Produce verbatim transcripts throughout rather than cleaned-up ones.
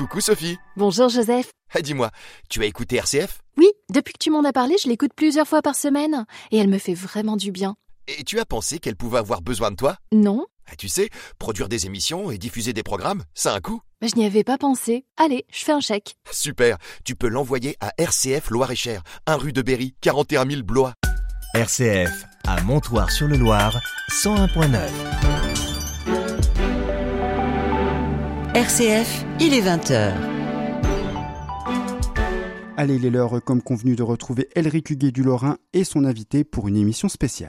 Coucou Sophie. Bonjour Joseph. Ah, dis-moi, tu as écouté R C F ? Oui, depuis que tu m'en as parlé, je l'écoute plusieurs fois par semaine. Et elle me fait vraiment du bien. Et tu as pensé qu'elle pouvait avoir besoin de toi ? Non. Ah, tu sais, produire des émissions et diffuser des programmes, ça a un coût. Mais je n'y avais pas pensé. Allez, je fais un chèque. Super, tu peux l'envoyer à R C F Loire-et-Cher, un rue de Berry, quarante et un mille Blois. R C F, à Montoire-sur-le-Loir, cent un virgule neuf. R C F, il est vingt heures. Allez, il est l'heure, comme convenu, de retrouver Elric Huguet du Lorrain et son invité pour une émission spéciale.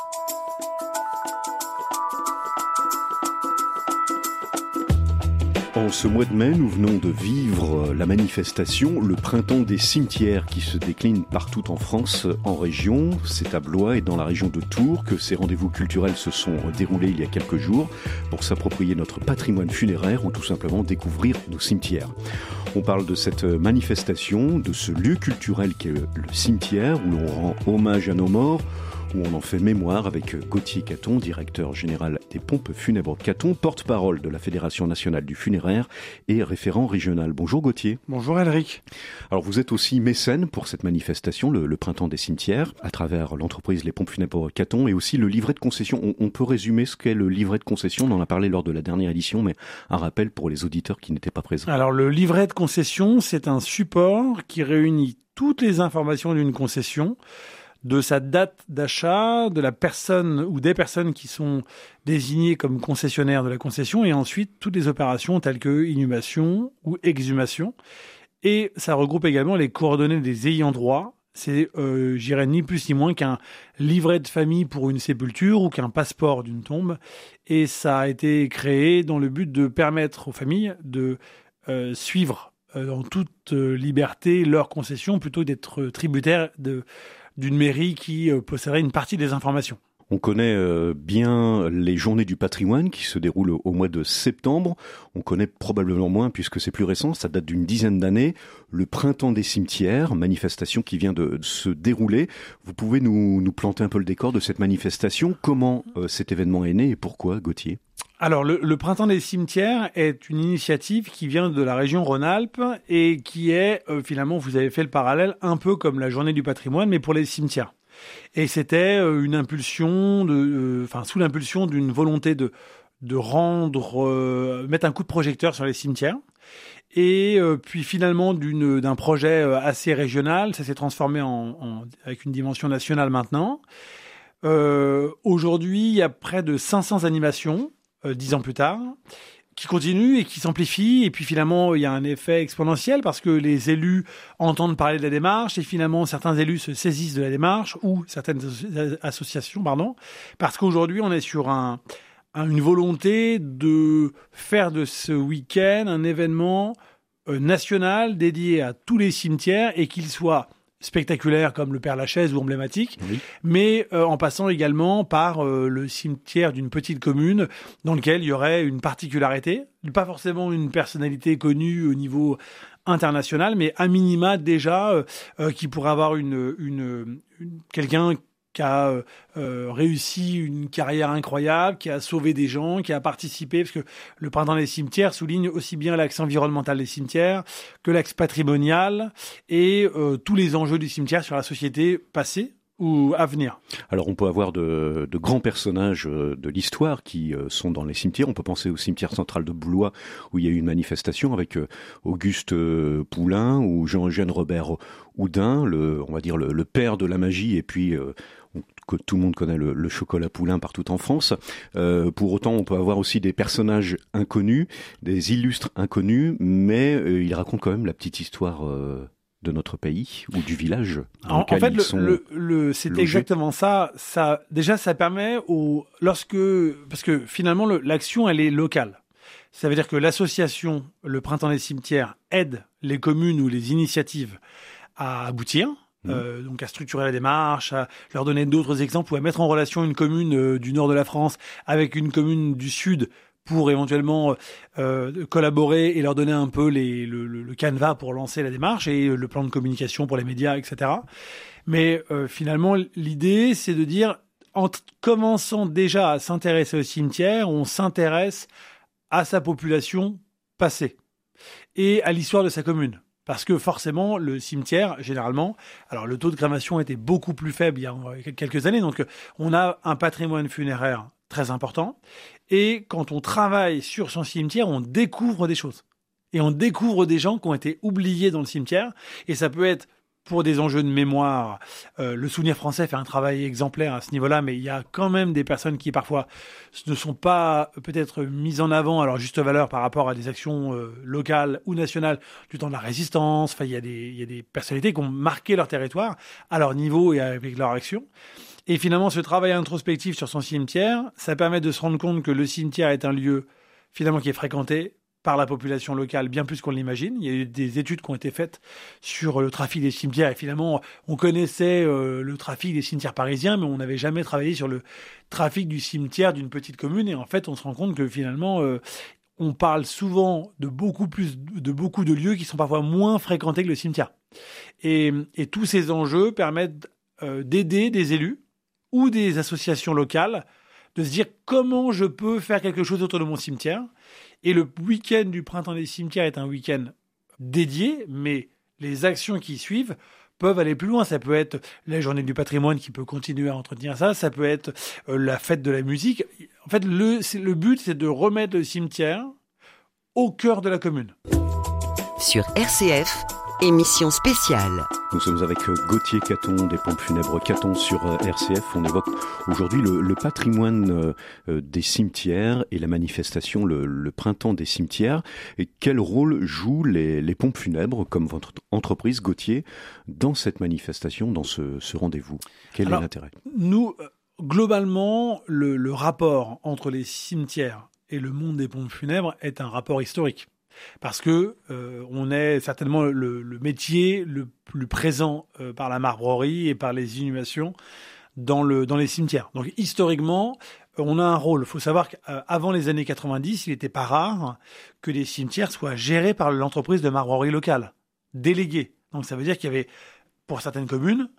En ce mois de mai, nous venons de vivre la manifestation Le Printemps des cimetières qui se décline partout en France, en région. C'est à Blois et dans la région de Tours que ces rendez-vous culturels se sont déroulés il y a quelques jours pour s'approprier notre patrimoine funéraire ou tout simplement découvrir nos cimetières. On parle de cette manifestation, de ce lieu culturel qu'est le cimetière où l'on rend hommage à nos morts, où on en fait mémoire avec Gauthier Caton, directeur général des pompes funèbres Caton, porte-parole de la Fédération nationale du funéraire et référent régional. Bonjour Gauthier. Bonjour Elric. Alors vous êtes aussi mécène pour cette manifestation, le, le Printemps des cimetières, à travers l'entreprise Les Pompes funèbres Caton et aussi le livret de concession. On, on peut résumer ce qu'est le livret de concession, on en a parlé lors de la dernière édition, mais un rappel pour les auditeurs qui n'étaient pas présents. Alors le livret de concession, c'est un support qui réunit toutes les informations d'une concession, de sa date d'achat, de la personne ou des personnes qui sont désignées comme concessionnaires de la concession et ensuite toutes les opérations telles que inhumation ou exhumation. Et ça regroupe également les coordonnées des ayants droit. C'est, euh, j'irais ni plus ni moins qu'un livret de famille pour une sépulture ou qu'un passeport d'une tombe. Et ça a été créé dans le but de permettre aux familles de euh, suivre euh, dans toute euh, liberté leur concession plutôt que d'être tributaires de d'une mairie qui euh, posséderait une partie des informations. On connaît euh, bien les journées du patrimoine qui se déroulent au, au mois de septembre. On connaît probablement moins, puisque c'est plus récent, ça date d'une dizaine d'années, le Printemps des cimetières, manifestation qui vient de, de se dérouler. Vous pouvez nous, nous planter un peu le décor de cette manifestation. Comment euh, cet événement est né et pourquoi, Gauthier ? Alors, le, le Printemps des cimetières est une initiative qui vient de la région Rhône-Alpes et qui est, euh, finalement, vous avez fait le parallèle, un peu comme la journée du patrimoine, mais pour les cimetières. Et c'était euh, une impulsion, de, enfin, euh, sous l'impulsion d'une volonté de, de rendre, euh, mettre un coup de projecteur sur les cimetières. Et euh, puis finalement, d'une, d'un projet assez régional, ça s'est transformé en, en, avec une dimension nationale maintenant. Euh, aujourd'hui, il y a près de cinq cents animations, Euh, dix ans plus tard, qui continue et qui s'amplifie. Et puis finalement, il y a un effet exponentiel parce que les élus entendent parler de la démarche et finalement, certains élus se saisissent de la démarche ou certaines associations, pardon, parce qu'aujourd'hui, on est sur un, un, une volonté de faire de ce week-end un événement euh, national dédié à tous les cimetières et qu'il soit spectaculaire comme le Père-Lachaise ou emblématique, oui. mais euh, en passant également par euh, le cimetière d'une petite commune dans lequel il y aurait une particularité, pas forcément une personnalité connue au niveau international, mais à minima déjà euh, euh, qui pourrait avoir une, une, une quelqu'un qui a euh, réussi une carrière incroyable, qui a sauvé des gens, qui a participé, parce que le Printemps des cimetières souligne aussi bien l'axe environnemental des cimetières que l'axe patrimonial et euh, tous les enjeux du cimetière sur la société passée ou à venir. Alors on peut avoir de, de grands personnages de l'histoire qui sont dans les cimetières. On peut penser au cimetière central de Blois où il y a eu une manifestation avec Auguste Poulain ou Jean-Eugène Robert Houdin, le, on va dire le, le père de la magie et puis euh, que tout le monde connaît le, le chocolat Poulain partout en France. Euh, pour autant, on peut avoir aussi des personnages inconnus, des illustres inconnus, mais euh, ils racontent quand même la petite histoire euh, de notre pays ou du village. En, en fait, le, le, le, c'est logés. Exactement ça. Ça, déjà, ça permet au, lorsque, parce que finalement, le, l'action, elle est locale. Ça veut dire que l'association, le Printemps des cimetières, aide les communes ou les initiatives à aboutir. Mmh. Euh, donc à structurer la démarche, à leur donner d'autres exemples ou à mettre en relation une commune euh, du nord de la France avec une commune du sud pour éventuellement euh, collaborer et leur donner un peu les, le, le, le canevas pour lancer la démarche et le plan de communication pour les médias, et cetera. Mais euh, finalement, l'idée, c'est de dire, en t- commençant déjà à s'intéresser au cimetière, on s'intéresse à sa population passée. et à l'histoire de sa commune. Parce que forcément, le cimetière, généralement, alors le taux de crémation était beaucoup plus faible il y a quelques années, donc on a un patrimoine funéraire très important. Et quand on travaille sur son cimetière, on découvre des choses. Et on découvre des gens qui ont été oubliés dans le cimetière. Et ça peut être pour des enjeux de mémoire. Euh, le Souvenir français fait un travail exemplaire à ce niveau-là, mais il y a quand même des personnes qui parfois ne sont pas peut-être mises en avant à leur juste valeur par rapport à des actions euh, locales ou nationales du temps de la Résistance. Enfin, il y a des, il y a des personnalités qui ont marqué leur territoire à leur niveau et avec leur action. Et finalement, ce travail introspectif sur son cimetière, ça permet de se rendre compte que le cimetière est un lieu finalement qui est fréquenté par la population locale bien plus qu'on l'imagine. Il y a eu des études qui ont été faites sur le trafic des cimetières et finalement on connaissait euh, le trafic des cimetières parisiens, mais on n'avait jamais travaillé sur le trafic du cimetière d'une petite commune. Et en fait, on se rend compte que finalement euh, on parle souvent de beaucoup plus de beaucoup de lieux qui sont parfois moins fréquentés que le cimetière. Et, et tous ces enjeux permettent euh, d'aider des élus ou des associations locales de se dire comment je peux faire quelque chose autour de mon cimetière. Et le week-end du Printemps des cimetières est un week-end dédié, mais les actions qui suivent peuvent aller plus loin. Ça peut être la journée du patrimoine qui peut continuer à entretenir ça, ça peut être euh, la fête de la musique. En fait, le, c'est, le but, c'est de remettre le cimetière au cœur de la commune. Sur R C F, émission spéciale. Nous sommes avec Gauthier Caton des Pompes Funèbres Caton sur R C F. On évoque aujourd'hui le, le patrimoine euh, des cimetières et la manifestation le, le Printemps des cimetières. Et quel rôle jouent les, les Pompes Funèbres, comme votre entreprise, Gauthier, dans cette manifestation, dans ce, ce rendez-vous? Quel Alors, est l'intérêt? Nous, globalement, le, le rapport entre les cimetières et le monde des pompes funèbres est un rapport historique. Parce que euh, on est certainement le, le métier le plus présent euh, par la marbrerie et par les inhumations dans, le, dans les cimetières. Donc historiquement, on a un rôle. Il faut savoir qu'avant les années quatre-vingt-dix, il n'était pas rare que les cimetières soient gérés par l'entreprise de marbrerie locale, déléguée. Donc ça veut dire qu'il y avait, pour certaines communes,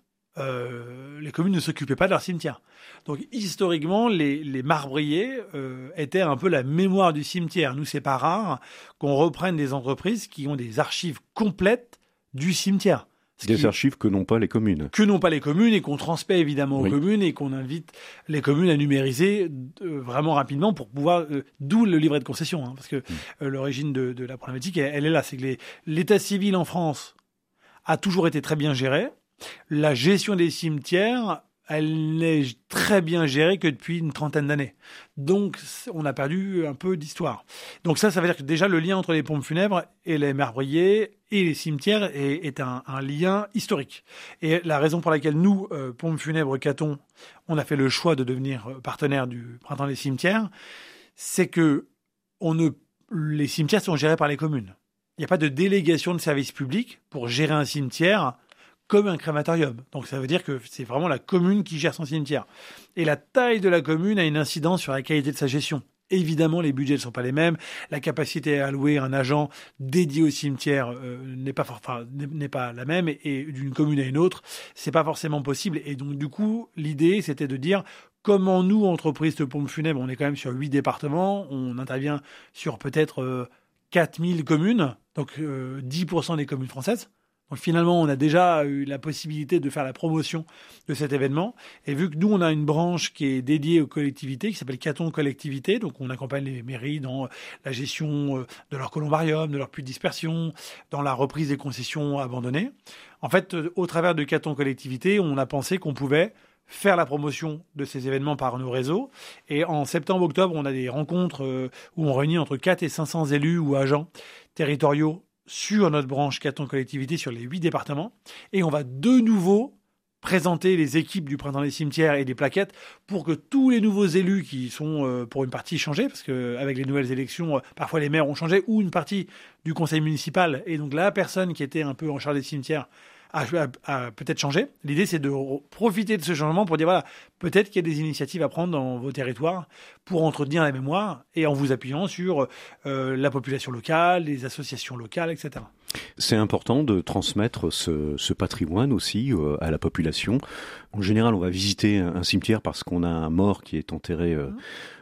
Euh, les communes ne s'occupaient pas de leur cimetière. Donc historiquement, les, les marbriers euh, étaient un peu la mémoire du cimetière. Nous, c'est pas rare qu'on reprenne des entreprises qui ont des archives complètes du cimetière. Des qui, archives que n'ont pas les communes. Que n'ont pas les communes et qu'on transmet évidemment aux oui. communes et qu'on invite les communes à numériser euh, vraiment rapidement pour pouvoir... Euh, d'où le livret de concession, hein, parce que euh, l'origine de, de la problématique, elle, elle est là. C'est que les, l'état civil en France a toujours été très bien géré. La gestion des cimetières, elle n'est très bien gérée que depuis une trentaine d'années. Donc, on a perdu un peu d'histoire. Donc ça, ça veut dire que déjà, le lien entre les pompes funèbres et les marbriers et les cimetières est, est un, un lien historique. Et la raison pour laquelle nous, euh, Pompes Funèbres Caton, on a fait le choix de devenir partenaire du Printemps des cimetières, c'est que on ne, les cimetières sont gérés par les communes. Il n'y a pas de délégation de service public pour gérer un cimetière comme un crématorium. Donc ça veut dire que c'est vraiment la commune qui gère son cimetière. Et la taille de la commune a une incidence sur la qualité de sa gestion. Évidemment, les budgets ne sont pas les mêmes. La capacité à allouer un agent dédié au cimetière euh, n'est pas, enfin, n'est pas la même. Et, et d'une commune à une autre, c'est pas forcément possible. Et donc, du coup, l'idée, c'était de dire comment nous, entreprise de pompes funèbres, on est quand même sur huit départements, on intervient sur peut-être euh, quatre mille communes, donc euh, dix pour cent des communes françaises. Donc finalement, on a déjà eu la possibilité de faire la promotion de cet événement. Et vu que nous, on a une branche qui est dédiée aux collectivités, qui s'appelle Caton Collectivité, donc on accompagne les mairies dans la gestion de leur columbarium, de leur puits de dispersion, dans la reprise des concessions abandonnées. En fait, au travers de Caton Collectivité, on a pensé qu'on pouvait faire la promotion de ces événements par nos réseaux. Et en septembre-octobre, on a des rencontres où on réunit entre quatre et cinq cents élus ou agents territoriaux sur notre branche Caton Collectivité sur les huit départements. Et on va de nouveau présenter les équipes du Printemps des cimetières et des plaquettes pour que tous les nouveaux élus qui sont euh, pour une partie changés, parce qu'avec les nouvelles élections, euh, parfois les maires ont changé, ou une partie du conseil municipal, et donc la personne qui était un peu en charge des cimetières a, a, a peut-être changé. L'idée, c'est de profiter de ce changement pour dire, voilà, peut-être qu'il y a des initiatives à prendre dans vos territoires pour entretenir la mémoire et en vous appuyant sur euh, la population locale, les associations locales, et cetera. C'est important de transmettre ce, ce patrimoine aussi euh, à la population. En général, on va visiter un, un cimetière parce qu'on a un mort qui est enterré euh,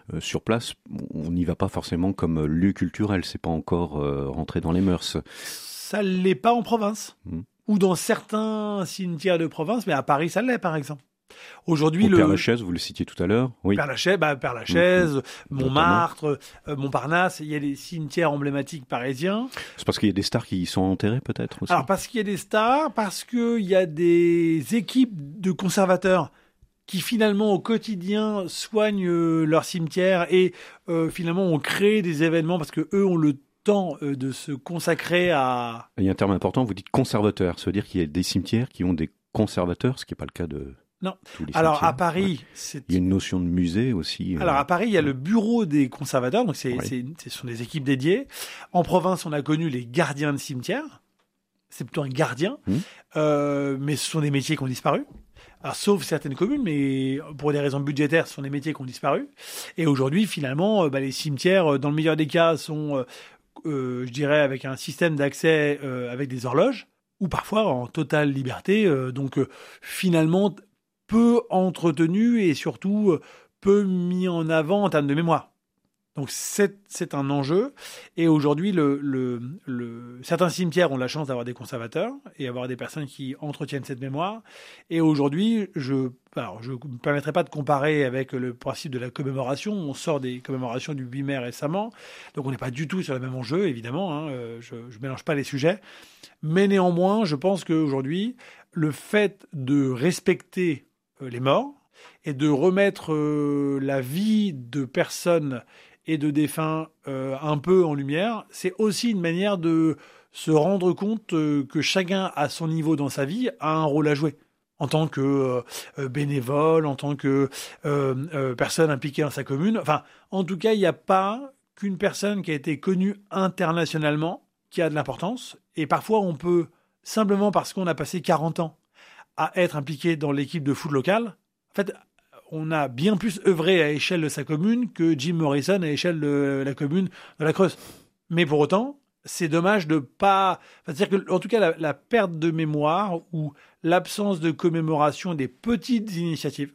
euh, sur place, on n'y va pas forcément comme lieu culturel. C'est pas encore euh, rentré dans les mœurs. Ça l'est pas en province. Mmh. Ou dans certains cimetières de province, mais à Paris, ça l'est, par exemple. Aujourd'hui, Au le Père-Lachaise, vous le citiez tout à l'heure. Oui. Père-Lachaise, bah, Père-Lachaise, mmh. Montmartre, euh, Montparnasse, il y a des cimetières emblématiques parisiens. C'est parce qu'il y a des stars qui y sont enterrées, peut-être aussi. Alors, parce qu'il y a des stars, parce qu'il y a des équipes de conservateurs qui finalement au quotidien soignent euh, leur cimetière et euh, finalement ont créé des événements parce que eux ont le temps euh, de se consacrer à... Il y a un terme important, vous dites conservateur, ça veut dire qu'il y a des cimetières qui ont des conservateurs, ce qui n'est pas le cas de... Non. Tous les Alors cimetières. À Paris, ouais. c'est... il y a une notion de musée aussi. Alors euh... à Paris, il y a le bureau des conservateurs, donc c'est, ouais. c'est, ce sont des équipes dédiées. En province, on a connu les gardiens de cimetière. C'est plutôt un gardien, mmh. euh, mais ce sont des métiers qui ont disparu. Alors, sauf certaines communes, mais pour des raisons budgétaires, ce sont des métiers qui ont disparu. Et aujourd'hui, finalement, euh, bah, les cimetières, dans le meilleur des cas, sont, euh, euh, je dirais, avec un système d'accès euh, avec des horloges, ou parfois en totale liberté. Euh, donc, euh, finalement, peu entretenu et surtout euh, peu mis en avant en termes de mémoire. Donc, c'est, c'est un enjeu. Et aujourd'hui, le, le, le... certains cimetières ont la chance d'avoir des conservateurs et avoir des personnes qui entretiennent cette mémoire. Et aujourd'hui, je alors, je ne me permettrai pas de comparer avec le principe de la commémoration. On sort des commémorations du huit mai récemment. Donc, on n'est pas du tout sur le même enjeu, évidemment. Hein. Je ne mélange pas les sujets. Mais néanmoins, je pense qu'aujourd'hui, le fait de respecter les morts et de remettre euh, la vie de personnes et de défunts euh, un peu en lumière, c'est aussi une manière de se rendre compte euh, que chacun, à son niveau dans sa vie, a un rôle à jouer. En tant que euh, bénévole, en tant que euh, euh, personne impliquée dans sa commune. Enfin, en tout cas, il n'y a pas qu'une personne qui a été connue internationalement qui a de l'importance. Et parfois, on peut, simplement parce qu'on a passé quarante ans à être impliqué dans l'équipe de foot locale, en fait, on a bien plus œuvré à l'échelle de sa commune que Jim Morrison à l'échelle de la commune de la Creuse. Mais pour autant, c'est dommage de pas... Enfin, c'est-à-dire que, en tout cas, la, la perte de mémoire ou l'absence de commémoration des petites initiatives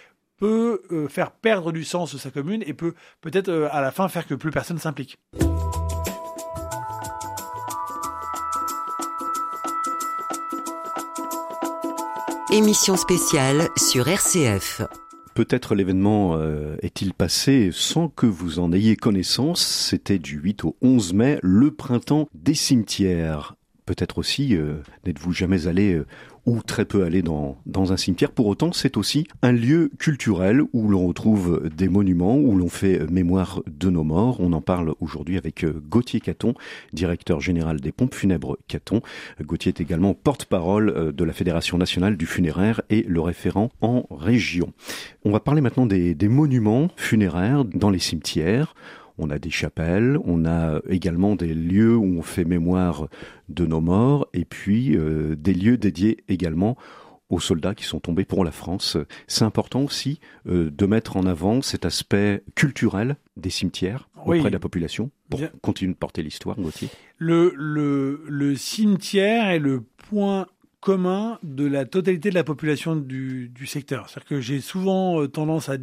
peut euh, faire perdre du sens de sa commune et peut peut-être euh, à la fin faire que plus personne s'implique. Émission spéciale sur R C F. Peut-être l'événement euh, est-il passé sans que vous en ayez connaissance. C'était du huit au onze mai, le printemps des cimetières. Peut-être aussi, euh, n'êtes-vous jamais allé euh, ou très peu allé dans, dans un cimetière. Pour autant, c'est aussi un lieu culturel où l'on retrouve des monuments, où l'on fait mémoire de nos morts. On en parle aujourd'hui avec Gauthier Caton, directeur général des pompes funèbres Caton. Gauthier est également porte-parole de la Fédération nationale du funéraire et le référent en région. On va parler maintenant des, des monuments funéraires dans les cimetières. On a des chapelles, on a également des lieux où on fait mémoire de nos morts et puis euh, des lieux dédiés également aux soldats qui sont tombés pour la France. C'est important aussi euh, de mettre en avant cet aspect culturel des cimetières auprès oui. de la population pour Bien. continuer de porter l'histoire, Gauthier. Le, le, le cimetière est le point commun de la totalité de la population du, du secteur. C'est-à-dire que j'ai souvent tendance à